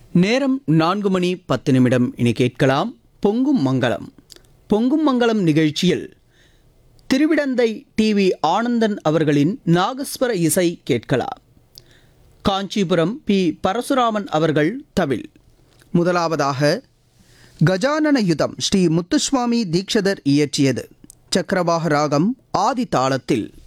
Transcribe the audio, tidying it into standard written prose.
நேரம் 4:10 இனி கேட்கலாம் பொங்கும் மங்களம். பொங்கும் மங்களம் நிகழ்ச்சியில் திருவிடந்தை டிவி ஆனந்தன் அவர்களின் நாகஸ்வர இசை கேட்கலாம். காஞ்சிபுரம் பி பரசுராமன் அவர்கள் தவில். முதலாவதாக கஜானன யுதம் ஸ்ரீ முத்துசுவாமி தீக்ஷதர் இயற்றியது. சக்கரவாக ராகம் ஆதி தாளத்தில்.